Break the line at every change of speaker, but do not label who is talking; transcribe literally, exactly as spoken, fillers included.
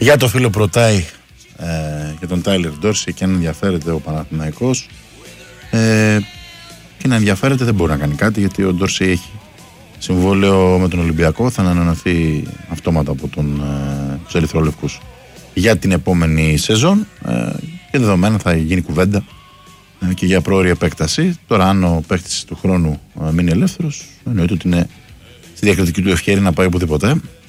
Για το φίλο Πρωτάι ε, και τον Τάιλερ Ντόρση, και αν ενδιαφέρεται ο Παναθηναϊκός ε, και να ενδιαφέρεται δεν μπορεί να κάνει κάτι, γιατί ο Ντόρση έχει συμβόλαιο με τον Ολυμπιακό, θα ανανεωθεί αυτόματα από τον, ε, τους Ερυθρόλευκους για την επόμενη σεζόν ε, και δεδομένα θα γίνει κουβέντα ε, και για πρόωρη επέκταση. Τώρα αν ο παίκτης του χρόνου ε, μείνει ελεύθερος, εννοείται ότι είναι στη διακριτική του ευχέρεια να πάει οπουδήποτε.